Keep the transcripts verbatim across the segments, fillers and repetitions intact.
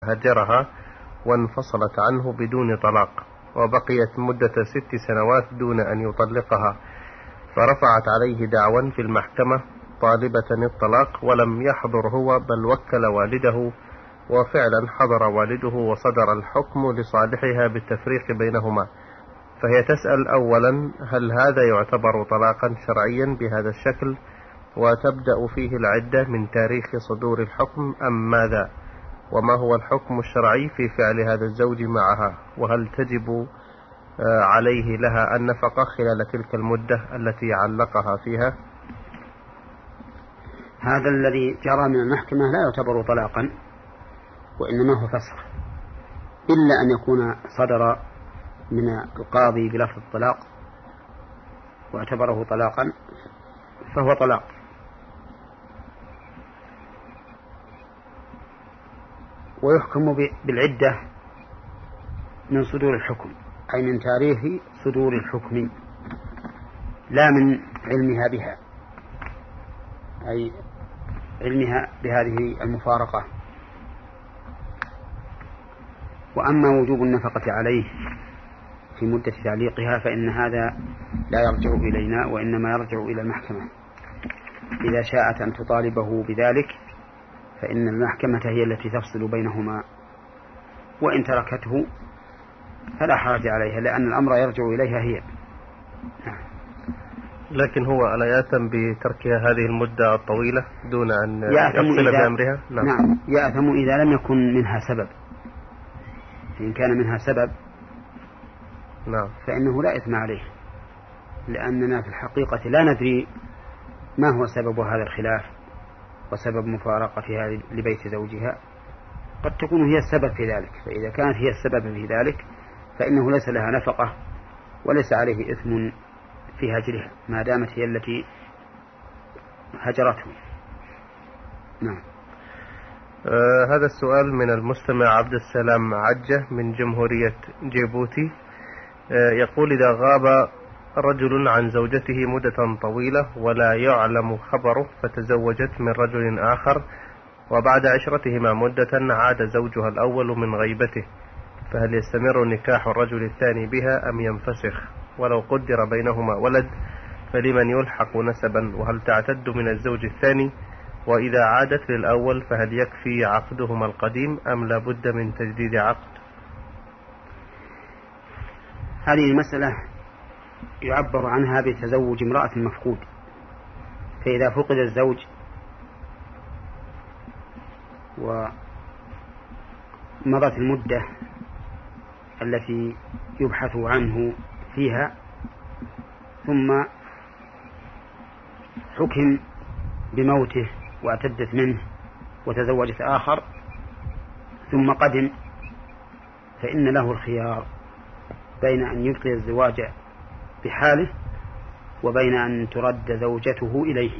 هجرها وانفصلت عنه بدون طلاق، وبقيت مدة ست سنوات دون أن يطلقها، فرفعت عليه دعوى في المحكمة طالبة الطلاق، ولم يحضر هو بل وكل والده، وفعلا حضر والده وصدر الحكم لصالحها بالتفريق بينهما. فهي تسأل أولا: هل هذا يعتبر طلاقا شرعيا بهذا الشكل وتبدأ فيه العدة من تاريخ صدور الحكم أم ماذا؟ وما هو الحكم الشرعي في فعل هذا الزوج معها؟ وهل تجب عليه لها النفقة خلال تلك المدة التي علقها فيها؟ هذا الذي جرى من المحكمة لا يعتبر طلاقا، وإنما هو فسخ، إلا أن يكون صدر من القاضي بلفظ الطلاق واعتبره طلاقا فهو طلاق. ويحكم بالعدة من صدور الحكم، أي من تاريخ صدور الحكم، لا من علمها بها، أي علمها بهذه المفارقة. وأما وجوب النفقة عليه في مدة تعليقها فإن هذا لا يرجع إلينا، وإنما يرجع إلى المحكمة. إذا شاءت أن تطالبه بذلك فإن المحكمة هي التي تفصل بينهما، وإن تركته فلا حرج عليها، لأن الأمر يرجع إليها هي. لكن هو ألا يأثم بتركها هذه المدة الطويلة دون أن يفصل بأمرها؟ نعم. نعم يأثم إذا لم يكن منها سبب. إن كان منها سبب نعم فإنه لا إثم عليه، لأننا في الحقيقة لا ندري ما هو سبب هذا الخلاف وسبب مفارقتها لبيت زوجها. قد تكون هي السبب في ذلك، فإذا كانت هي السبب في ذلك فإنه ليس لها نفقة وليس عليه إثم في هجرها ما دامت هي التي هجرته. نعم. آه هذا السؤال من المستمع عبد السلام عجة من جمهورية جيبوتي. آه يقول: إذا غاب رجل عن زوجته مدة طويلة ولا يعلم خبره فتزوجت من رجل آخر، وبعد عشرتهما مدة عاد زوجها الأول من غيبته، فهل يستمر نكاح الرجل الثاني بها أم ينفسخ؟ ولو قدر بينهما ولد فلمن يلحق نسبا؟ وهل تعتد من الزوج الثاني؟ وإذا عادت للأول فهل يكفي عقدهما القديم أم لا بد من تجديد عقد؟ هذه المسألة يعبر عنها بتزوج امرأة مفقود. فإذا فقد الزوج ومضت المدة التي يبحث عنه فيها ثم حكم بموته واعتدت منه وتزوجت آخر ثم قدم، فإن له الخيار بين أن يبقي الزواج بحاله وبين أن ترد زوجته إليه.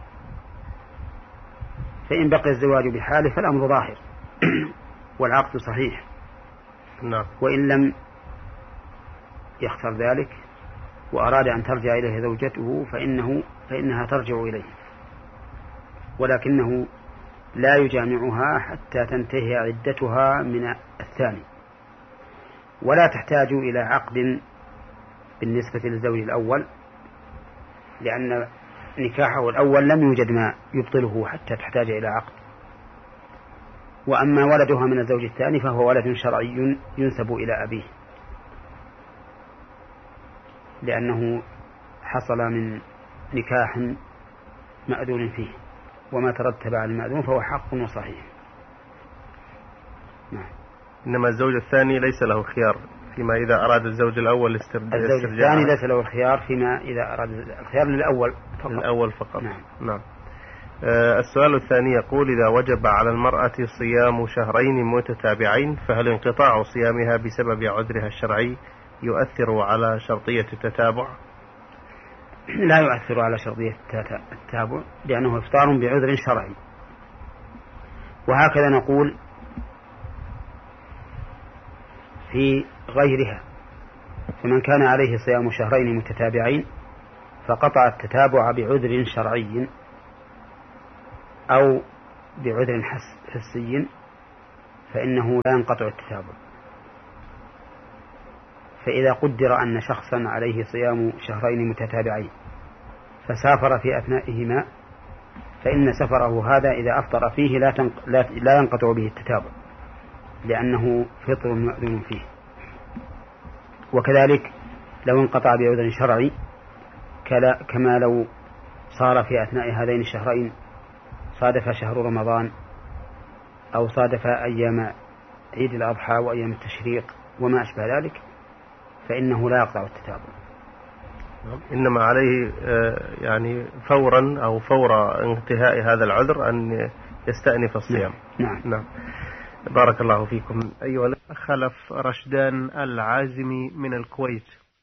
فإن بقي الزواج بحاله فالأمر ظاهر والعقد صحيح. نعم. وإن لم يختر ذلك وأراد أن ترجع إليه زوجته فإنه فإنها ترجع إليه، ولكنه لا يجامعها حتى تنتهي عدتها من الثاني، ولا تحتاج إلى عقد بالنسبة للزوج الأول، لأن نكاحه الأول لم يوجد ما يبطله حتى تحتاج إلى عقد. وأما ولدها من الزوج الثاني فهو ولد شرعي ينسب إلى أبيه، لأنه حصل من نكاح مأذون فيه، وما ترتب على المأذون فهو حق وصحيح. نعم. إنما الزوج الثاني ليس له خيار فيما إذا أراد الزوج الأول استرجاع. الزوج الثاني ليس له الخيار فيما إذا أراد الخيار للأول فقط. الأول فقط. نعم. نعم. آه السؤال الثاني يقول: إذا وجب على المرأة صيام شهرين متتابعين فهل انقطاع صيامها بسبب عذرها الشرعي يؤثر على شرطية التتابع؟ لا يؤثر على شرطية التتابع، لأنه إفطار بعذر شرعي. وهكذا نقول في غيرها، فمن كان عليه صيام شهرين متتابعين فقطع التتابع بعذر شرعي أو بعذر حسي فإنه لا ينقطع التتابع. فإذا قدر أن شخصا عليه صيام شهرين متتابعين فسافر في أثنائهما، فإن سفره هذا إذا أفطر فيه لا, تنق... لا ينقطع به التتابع، لأنه فطر مأذون فيه. وكذلك لو انقطع بعذر شرعي كما لو صار في أثناء هذين الشهرين صادف شهر رمضان أو صادف أيام عيد الأضحى وأيام التشريق وما أشبه ذلك، فإنه لا يقطع التتابع، إنما عليه يعني فورا أو فور انتهاء هذا العذر أن يستأنف الصيام. نعم. نعم. بارك الله فيكم. أيها خلف رشدان العازمي من الكويت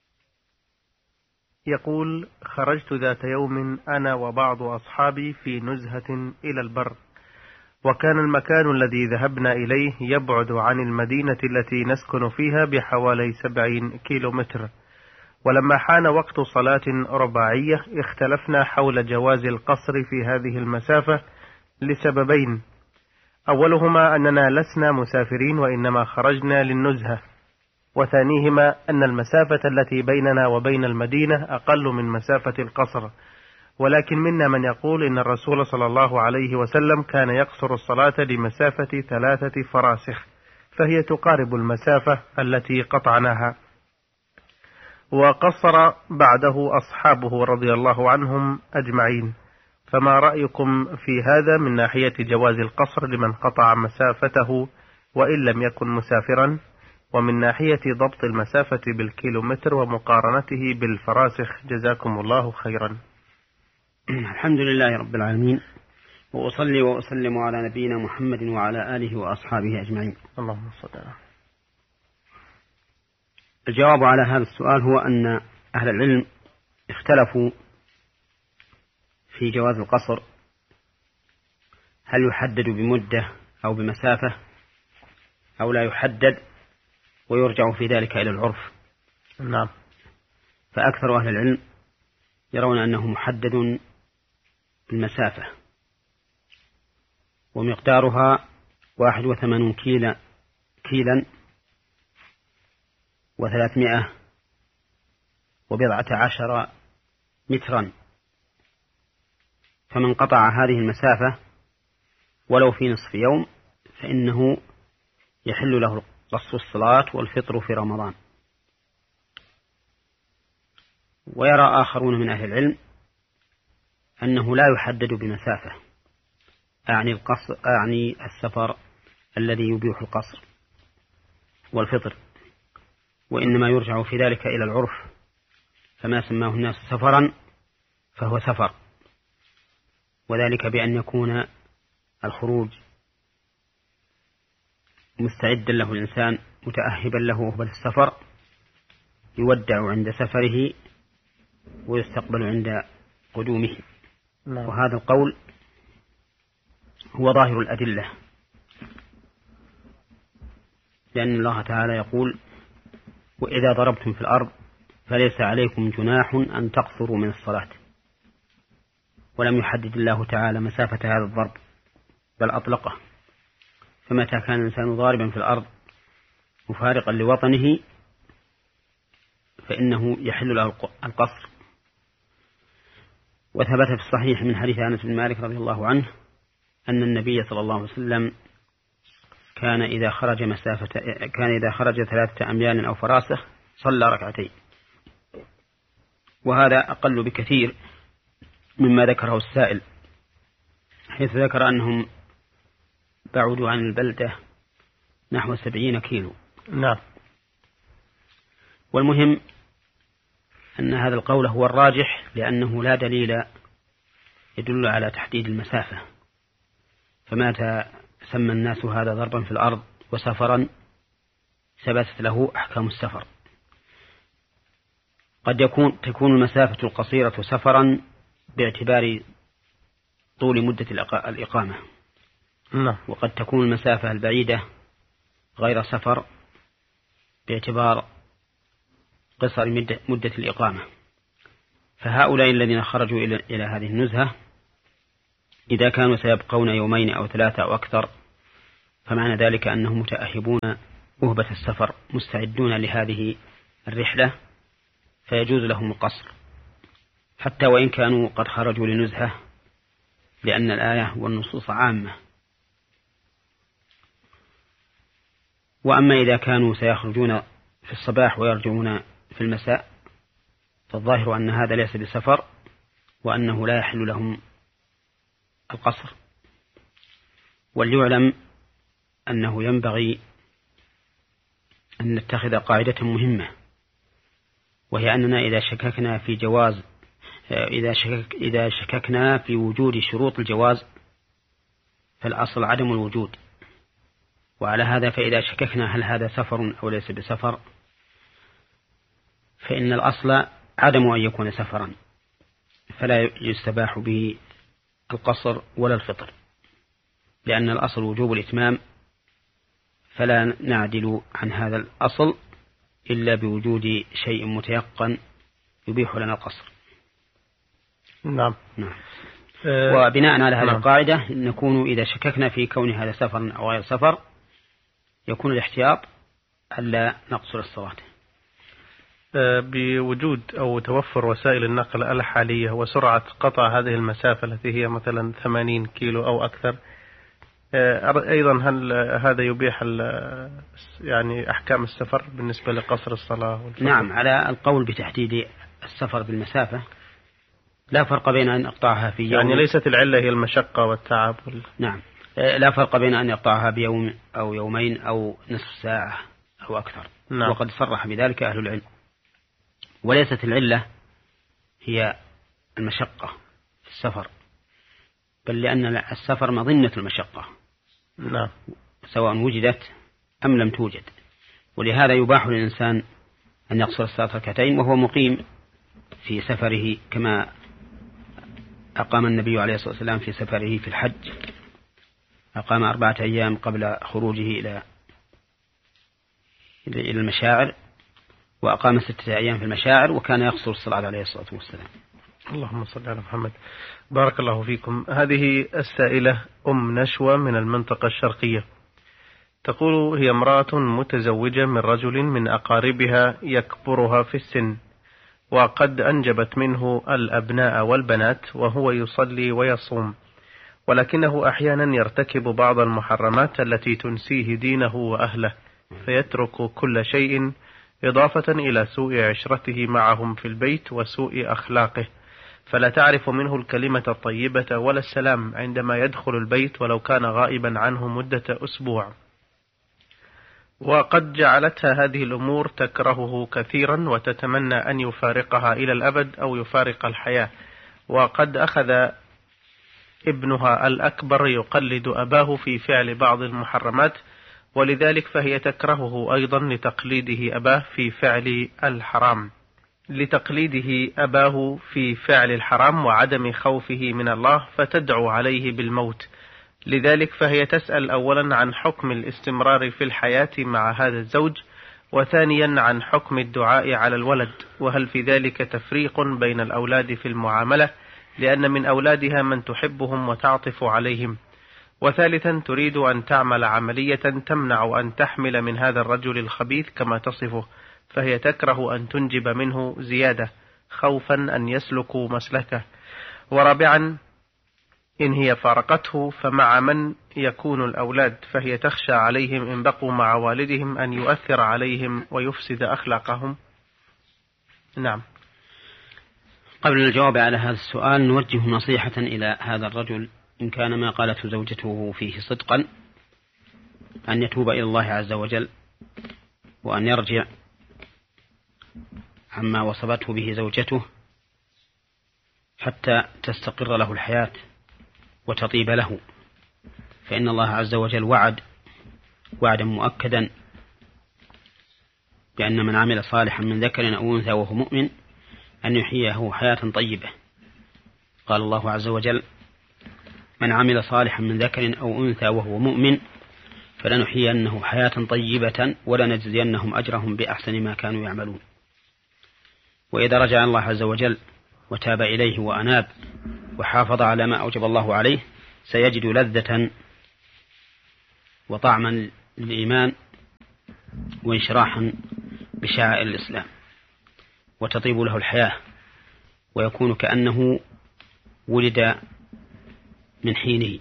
يقول: خرجت ذات يوم أنا وبعض أصحابي في نزهة إلى البر، وكان المكان الذي ذهبنا إليه يبعد عن المدينة التي نسكن فيها بحوالي سبعين كيلو متر. ولما حان وقت صلاة رباعية اختلفنا حول جواز القصر في هذه المسافة لسببين: أولهما أننا لسنا مسافرين وإنما خرجنا للنزهة، وثانيهما أن المسافة التي بيننا وبين المدينة أقل من مسافة القصر، ولكن منا من يقول إن الرسول صلى الله عليه وسلم كان يقصر الصلاة لمسافة ثلاثة فراسخ، فهي تقارب المسافة التي قطعناها. وقصر بعده أصحابه رضي الله عنهم أجمعين، فما رأيكم في هذا من ناحية جواز القصر لمن قطع مسافته وإن لم يكن مسافرا، ومن ناحية ضبط المسافة بالكيلومتر ومقارنته بالفراسخ؟ جزاكم الله خيرا. الحمد لله رب العالمين، وأصلي وأسلم على نبينا محمد وعلى آله وأصحابه أجمعين. اللهم صل على. الجواب على هذا السؤال هو أن أهل العلم اختلفوا في جواز القصر، هل يحدد بمدة أو بمسافة أو لا يحدد، ويرجع في ذلك إلى العرف. نعم. فأكثر أهل العلم يرون أنه محدد المسافة، ومقدارها واحد وثمانون كيلا كيلا وثلاثمائة وبضعة عشر مترا، فمن قطع هذه المسافة ولو في نصف يوم فإنه يحل له قصر الصلاة والفطر في رمضان. ويرى آخرون من أهل العلم أنه لا يحدد بمسافة، أعني القصر أعني السفر الذي يبيح القصر والفطر، وإنما يرجع في ذلك إلى العرف، فما سماه الناس سفرا فهو سفر، وذلك بأن يكون الخروج مستعدا له الإنسان متأهبا له قبل السفر، يودع عند سفره ويستقبل عند قدومه. نعم. وهذا القول هو ظاهر الأدلة، لأن الله تعالى يقول: وإذا ضربتم في الأرض فليس عليكم جناح أن تقصروا من الصلاة. ولم يحدد الله تعالى مسافة هذا الضرب بل أطلقه، فمتى كان الإنسان ضاربا في الأرض مفارقا لوطنه فإنه يحل له القصر. وثبت في الصحيح من حديث أنس بن مالك رضي الله عنه أن النبي صلى الله عليه وسلم كان إذا خرج مسافة كان إذا خرج ثلاثة أميال أو فراسخ صلى ركعتين، وهذا أقل بكثير مما ذكره السائل، حيث ذكر أنهم بعدوا عن البلدة نحو سبعين كيلو. نعم. والمهم أن هذا القول هو الراجح، لأنه لا دليل يدل على تحديد المسافة، فمتى سمى الناس هذا ضربا في الأرض وسفرا ثبتت له أحكام السفر. قد يكون تكون المسافة القصيرة سفرا باعتبار طول مدة الإقامة، نعم. وقد تكون المسافة البعيدة غير سفر باعتبار قصر مدة الإقامة. فهؤلاء الذين خرجوا إلى هذه النزهة إذا كانوا سيبقون يومين أو ثلاثة أو أكثر فمعنى ذلك أنهم متأهبون أهبة السفر مستعدون لهذه الرحلة، فيجوز لهم القصر حتى وإن كانوا قد خرجوا لنزهة، لأن الآية والنصوص عامة. وأما إذا كانوا سيخرجون في الصباح ويرجعون في المساء فالظاهر أن هذا ليس بسفر، وأنه لا يحل لهم القصر. وليعلم أنه ينبغي أن نتخذ قاعدة مهمة، وهي أننا إذا شككنا في جواز إذا شكك إذا شككنا في وجود شروط الجواز فالأصل عدم الوجود. وعلى هذا فإذا شككنا هل هذا سفر أو ليس بسفر فإن الأصل عدم أن يكون سفرا، فلا يستباح به القصر ولا الفطر، لأن الأصل وجوب الإتمام، فلا نعدل عن هذا الأصل إلا بوجود شيء متيقن يبيح لنا القصر. نعم. نعم. أه وبناء على هذه نعم. القاعدة نكون إذا شككنا في كون هذا سفر أو غير سفر يكون الاحتياط ألا نقصر الصلاة. أه بوجود أو توفر وسائل النقل الحالية وسرعة قطع هذه المسافة التي هي مثلا ثمانين كيلو أو أكثر، أيضا هل هذا يبيح يعني أحكام السفر بالنسبة لقصر الصلاة والفطر؟ نعم، على القول بتحديد السفر بالمسافة لا فرق بين أن يقطعها في يوم، يعني ليست العلة هي المشقة والتعب وال... نعم، لا فرق بين أن يقطعها بيوم أو يومين أو نصف ساعة أو أكثر. نعم. وقد صرح بذلك أهل العلم. وليست العلة هي المشقة في السفر، بل لأن السفر مظنة المشقة. نعم. سواء وجدت أم لم توجد، ولهذا يباح للإنسان أن يقصر الصلاة ركعتين وهو مقيم في سفره، كما أقام النبي عليه الصلاة والسلام في سفره في الحج، أقام أربعة أيام قبل خروجه إلى إلى المشاعر، وأقام ستة أيام في المشاعر، وكان يقصر الصلاة عليه الصلاة والسلام. اللهم صل على محمد. بارك الله فيكم. هذه السائلة أم نشوى من المنطقة الشرقية، تقول هي امرأة متزوجة من رجل من أقاربها يكبرها في السن، وقد أنجبت منه الأبناء والبنات، وهو يصلي ويصوم، ولكنه أحيانا يرتكب بعض المحرمات التي تنسيه دينه وأهله، فيترك كل شيء إضافة إلى سوء عشرته معهم في البيت وسوء أخلاقه، فلا تعرف منه الكلمة الطيبة ولا السلام عندما يدخل البيت ولو كان غائبا عنه مدة أسبوع. وقد جعلتها هذه الأمور تكرهه كثيرا وتتمنى أن يفارقها إلى الأبد أو يفارق الحياة. وقد أخذ ابنها الأكبر يقلد أباه في فعل بعض المحرمات، ولذلك فهي تكرهه أيضا لتقليده أباه في فعل الحرام لتقليده أباه في فعل الحرام وعدم خوفه من الله، فتدعو عليه بالموت. لذلك فهي تسأل أولا عن حكم الاستمرار في الحياة مع هذا الزوج، وثانيا عن حكم الدعاء على الولد، وهل في ذلك تفريق بين الأولاد في المعاملة، لأن من أولادها من تحبهم وتعطف عليهم، وثالثا تريد أن تعمل عملية تمنع أن تحمل من هذا الرجل الخبيث كما تصفه، فهي تكره أن تنجب منه زيادة خوفا أن يسلكوا مسلكه. ورابعا إن هي فارقته فمع من يكون الأولاد، فهي تخشى عليهم إن بقوا مع والدهم أن يؤثر عليهم ويفسد أخلاقهم. نعم. قبل الجواب على هذا السؤال نوجه نصيحة إلى هذا الرجل، إن كان ما قالته زوجته فيه صدقا، أن يتوب إلى الله عز وجل، وأن يرجع عما وصفته به زوجته حتى تستقر له الحياة وتطيب له، فإن الله عز وجل وعد وعدا مؤكدا بأن من عمل صالحا من ذكر أو أنثى وهو مؤمن أن يحييه حياة طيبة. قال الله عز وجل: من عمل صالحا من ذكر أو أنثى وهو مؤمن فلنحيينه حياة طيبة ولنجزينهم أجرهم بأحسن ما كانوا يعملون. وإذا رجع الله عز وجل وتاب إليه وأناب وحافظ على ما أوجب الله عليه سيجد لذة وطعما للإيمان وانشراحا بشعائر الإسلام، وتطيب له الحياة، ويكون كأنه ولد من حينه.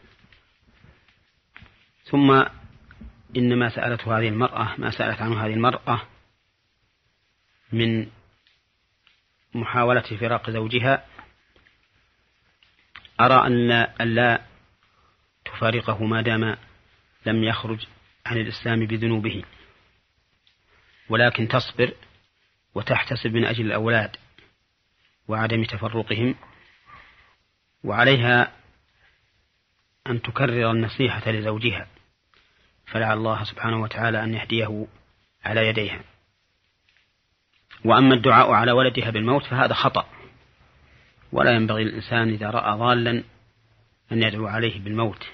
ثم إنما سألته هذه المرأة ما سألت عنه هذه المرأة من محاولة فراق زوجها، أرى أن لا تفارقه ما دام لم يخرج عن الإسلام بذنوبه، ولكن تصبر وتحتسب من أجل الأولاد وعدم تفرقهم، وعليها أن تكرر النصيحة لزوجها، فلعل الله سبحانه وتعالى أن يهديه على يديها. وأما الدعاء على ولدها بالموت فهذا خطأ، ولا ينبغي الإنسان إذا رأى ضالا أن يدعو عليه بالموت،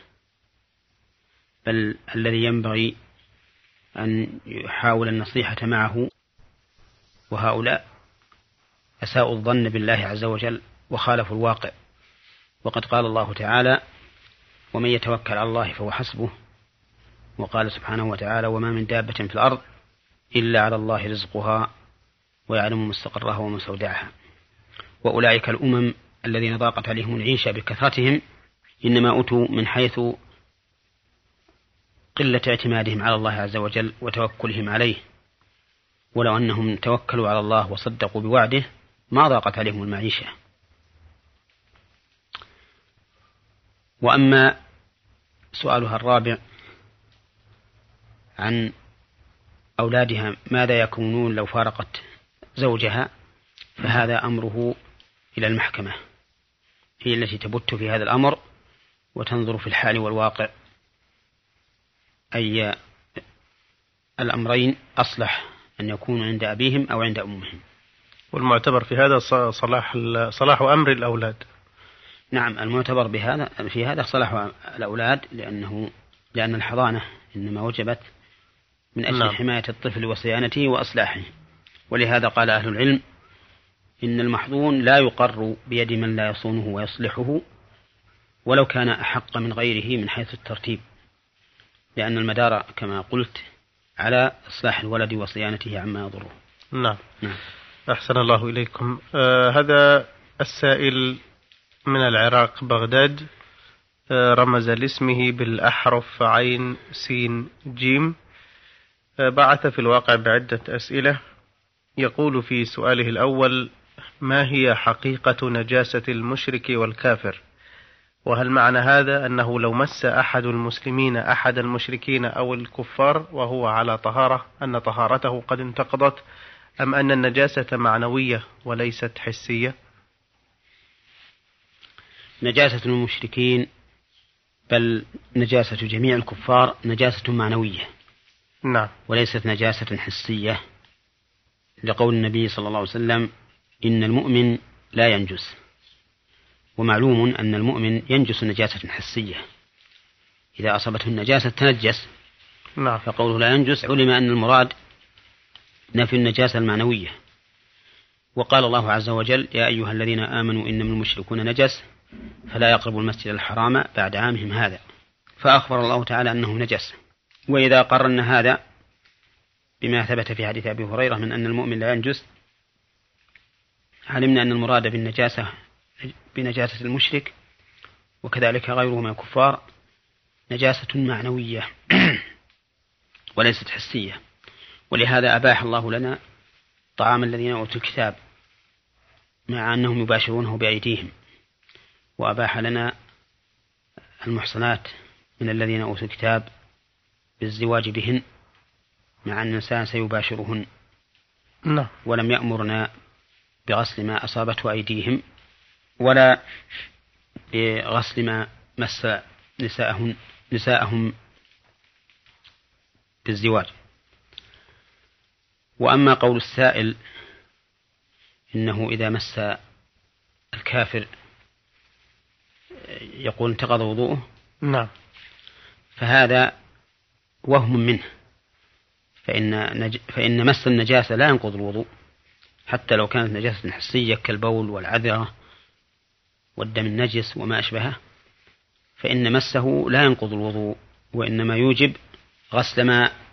بل الذي ينبغي أن يحاول النصيحة معه. وهؤلاء أساءوا الظن بالله عز وجل وخالفوا الواقع، وقد قال الله تعالى: ومن يتوكل على الله فهو حسبه. وقال سبحانه وتعالى: وما من دابة في الأرض إلا على الله رزقها ويعلم مستقرها ومستودعها. وأولئك الأمم الذين ضاقت عليهم العيشة بكثرتهم إنما أتوا من حيث قلة اعتمادهم على الله عز وجل وتوكلهم عليه، ولو أنهم توكلوا على الله وصدقوا بوعده ما ضاقت عليهم المعيشة. وأما سؤالها الرابع عن أولادها ماذا يكونون لو فارقت زوجها، فهذا أمره إلى المحكمة، هي التي تبت في هذا الأمر وتنظر في الحال والواقع أي الأمرين أصلح أن يكونوا عند أبيهم أو عند أمهم. والمعتبر في هذا صلاح صلاح أمر الأولاد. نعم، المعتبر بهذا في هذا صلاح الأولاد، لأنه لأن الحضانة إنما وجبت من أجل نعم. حماية الطفل وصيانته وأصلاحه. ولهذا قال أهل العلم إن المحضون لا يقر بيد من لا يصونه ويصلحه ولو كان أحق من غيره من حيث الترتيب، لأن المدار كما قلت على إصلاح الولد وصيانته عما يضره. نعم. نعم. أحسن الله إليكم. آه هذا السائل من العراق بغداد، آه رمز لاسمه بالأحرف عين سين جيم، آه بعث في الواقع بعدة أسئلة. يقول في سؤاله الأول: ما هي حقيقة نجاسة المشرك والكافر؟ وهل معنى هذا أنه لو مس أحد المسلمين أحد المشركين أو الكفار وهو على طهارة أن طهارته قد انتقضت، أم أن النجاسة معنوية وليست حسية؟ نجاسة المشركين بل نجاسة جميع الكفار نجاسة معنوية، نعم، وليست نجاسة حسية، لقول النبي صلى الله عليه وسلم: إن المؤمن لا ينجس. ومعلوم أن المؤمن ينجس نجاسة حسية، إذا أصابته النجاسة تنجس. نعم. فقوله لا ينجس علم أن المراد نفي النجاسة المعنوية. وقال الله عز وجل: يا أيها الذين آمنوا إنما المشركون نجس فلا يقربوا المسجد الحرام بعد عامهم هذا، فأخبر الله تعالى أنه نجس. وإذا قررنا هذا بما ثبت في حديث أبي هريرة من أن المؤمن لا ينجس، علمنا أن المراد بالنجاسة بنجاسة المشرك وكذلك غيره من الكفار نجاسة معنوية وليست حسية. ولهذا أباح الله لنا طعام الذين أوتوا الكتاب مع أنهم يباشرونه بأيديهم، وأباح لنا المحصنات من الذين أوتوا الكتاب بالزواج بهن مع أن الإنسان سيباشرهن. نعم. ولم يأمرنا بغسل ما أصابته أيديهم ولا بغسل ما مس نساءهم, نساءهم بالزواج. وأما قول السائل إنه إذا مس الكافر يقول انتقض وضوءه، نعم، فهذا وهم منه، فإن, نج... فإن مس النجاسة لا ينقض الوضوء حتى لو كانت نجاسة حسية كالبول والعذرة والدم النجس وما أشبهه، فإن مسه لا ينقض الوضوء وإنما يوجب غسل ماء